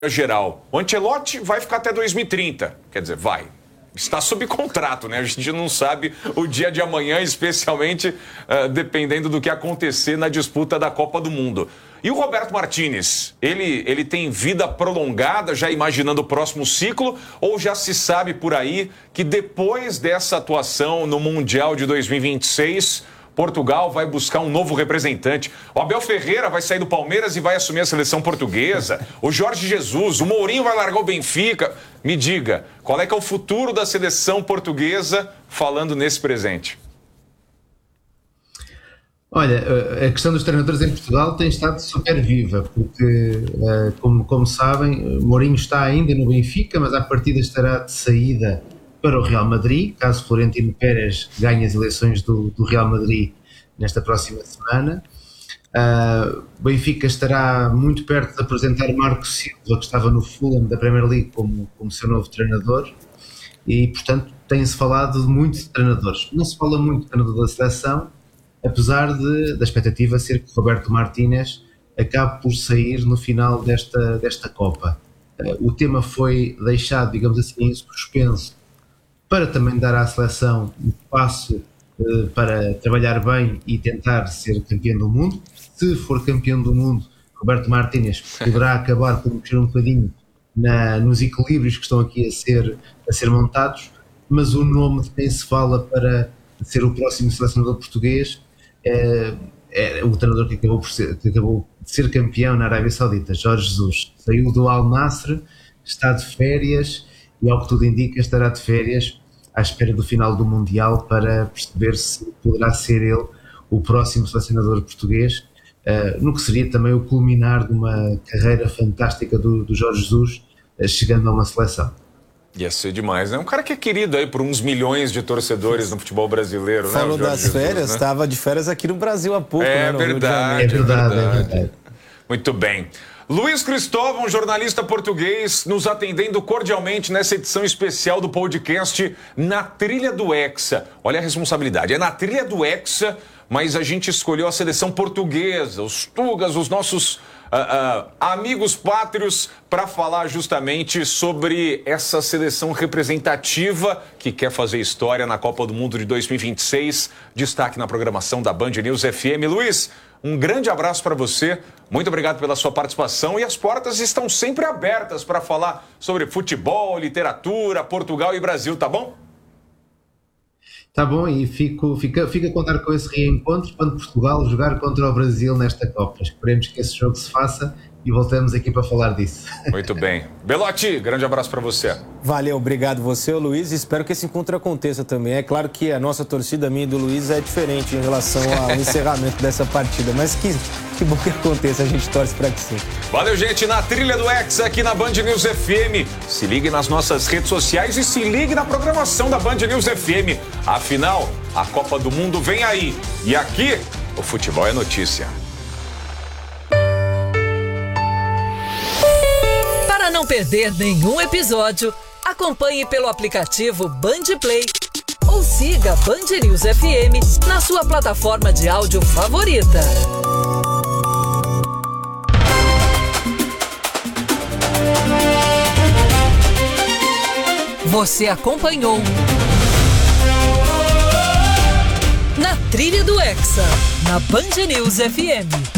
geral. O Ancelotti vai ficar até 2030. Quer dizer, vai. Está sob contrato, né? A gente não sabe o dia de amanhã, especialmente dependendo do que acontecer na disputa da Copa do Mundo. E o Roberto Martínez, ele tem vida prolongada, já imaginando o próximo ciclo, ou já se sabe por aí que depois dessa atuação no Mundial de 2026... Portugal vai buscar um novo representante. O Abel Ferreira vai sair do Palmeiras e vai assumir a seleção portuguesa. O Jorge Jesus, o Mourinho vai largar o Benfica. Me diga, qual é que é o futuro da seleção portuguesa falando nesse presente? Olha, a questão dos treinadores em Portugal tem estado super viva, porque, como sabem, Mourinho está ainda no Benfica, mas à partida estará de saída para o Real Madrid, caso Florentino Pérez ganhe as eleições do Real Madrid nesta próxima semana. O Benfica estará muito perto de apresentar Marco Silva, que estava no Fulham da Premier League, como seu novo treinador, e, portanto, tem-se falado muito de treinadores. Não se fala muito de treinador da seleção, apesar da expectativa ser que Roberto Martínez acabe por sair no final desta Copa. O tema foi deixado, digamos assim, em suspenso, para também dar à seleção um passo para trabalhar bem e tentar ser campeão do mundo. Se for campeão do mundo, Roberto Martínez poderá acabar por mexer um bocadinho nos equilíbrios que estão aqui a ser montados, mas o nome de quem se fala para ser o próximo selecionador português é o treinador que acabou de ser campeão na Arábia Saudita, Jorge Jesus. Saiu do Al Nassr, está de férias e, ao que tudo indica, estará de férias à espera do final do Mundial para perceber se poderá ser ele o próximo selecionador português, no que seria também o culminar de uma carreira fantástica do Jorge Jesus, chegando a uma seleção. Ia ser demais, né? Um cara que é querido aí por uns milhões de torcedores no futebol brasileiro, né? Falou das férias, estava de férias aqui no Brasil há pouco, né? É verdade. Muito bem. Luiz Cristóvão, jornalista português, nos atendendo cordialmente nessa edição especial do podcast Na Trilha do Hexa. Olha a responsabilidade, é na Trilha do Hexa, mas a gente escolheu a seleção portuguesa, os Tugas, os nossos amigos pátrios, para falar justamente sobre essa seleção representativa que quer fazer história na Copa do Mundo de 2026. Destaque na programação da Band News FM. Luiz, um grande abraço para você, muito obrigado pela sua participação e as portas estão sempre abertas para falar sobre futebol, literatura, Portugal e Brasil, tá bom? Tá bom, e fica a contar com esse reencontro quando Portugal jogar contra o Brasil nesta Copa. Esperemos que esse jogo se faça e voltemos aqui para falar disso. Muito bem. Belotti, grande abraço para você. Valeu, obrigado você, Luiz. Espero que esse encontro aconteça também. É claro que a nossa torcida, minha e do Luiz, é diferente em relação ao encerramento dessa partida. Mas que bom que aconteça, a gente torce para que sim. Valeu, gente. Na Trilha do Hexa, aqui na Band News FM. Se ligue nas nossas redes sociais e se ligue na programação da Band News FM. Afinal, a Copa do Mundo vem aí. E aqui, o futebol é notícia. Para não perder nenhum episódio, acompanhe pelo aplicativo Band Play ou siga Band News FM na sua plataforma de áudio favorita. Você acompanhou Na Trilha do Hexa, na Band News FM.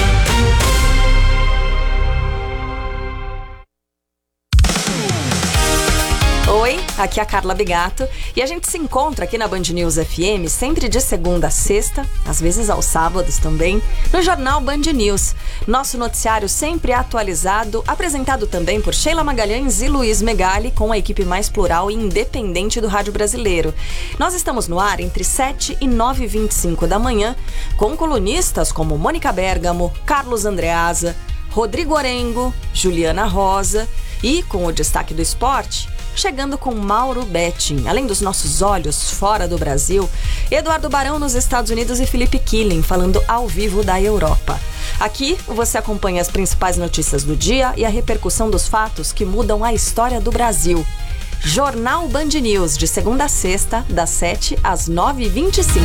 Oi, aqui é a Carla Bigato e a gente se encontra aqui na Band News FM sempre de segunda a sexta, às vezes aos sábados também, no jornal Band News. Nosso noticiário sempre atualizado, apresentado também por Sheila Magalhães e Luiz Megali, com a equipe mais plural e independente do rádio brasileiro. Nós estamos no ar entre 7 e 9h25 da manhã, com colunistas como Mônica Bergamo, Carlos Andreasa, Rodrigo Orengo, Juliana Rosa e, com o destaque do esporte, chegando com Mauro Betting. Além dos nossos olhos fora do Brasil, Eduardo Barão nos Estados Unidos e Felipe Killing falando ao vivo da Europa. Aqui você acompanha as principais notícias do dia e a repercussão dos fatos que mudam a história do Brasil. Jornal Band News, de segunda a sexta, das 7 às 9h25.